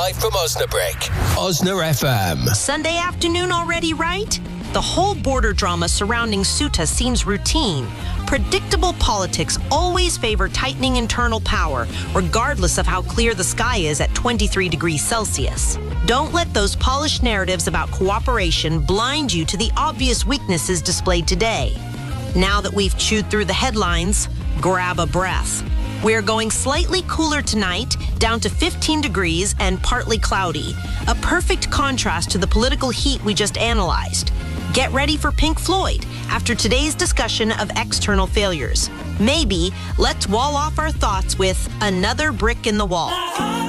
live from Osnabrück. Osna FM. Sunday afternoon already, right? The whole border drama surrounding Ceuta seems routine. Predictable politics always favor tightening internal power, regardless of how clear the sky is at 23 degrees Celsius. Don't let those polished narratives about cooperation blind you to the obvious weaknesses displayed today. Now that we've chewed through the headlines, grab a breath. We're going slightly cooler tonight, down to 15 degrees and partly cloudy. A perfect contrast to the political heat we just analyzed. Get ready for Pink Floyd after today's discussion of external failures. Maybe let's wall off our thoughts with Another Brick in the Wall.